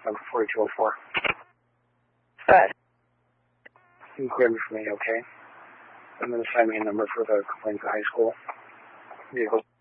number 4204. Good. You can clear me for me, okay? I'm going to sign me a number for the complaint to high school. Vehicle